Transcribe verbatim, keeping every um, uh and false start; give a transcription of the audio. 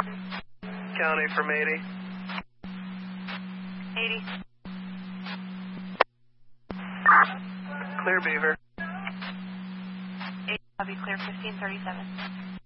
County from eighty. eighty. Clear Beaver. eighty, copy, clear fifteen thirty-seven.